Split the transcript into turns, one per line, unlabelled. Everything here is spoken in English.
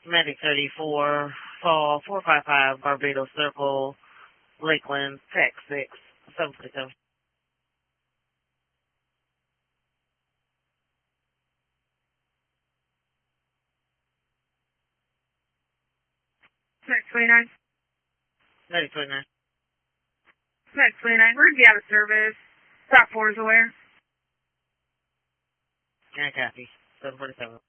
Medic 34, Fall 455, Barbados Circle, Lakeland, Tech 6, 747.
Medic 29.
Medic 29.
Medic 29, we're going to be out of service. Stop 4 is aware.
And copy, 747.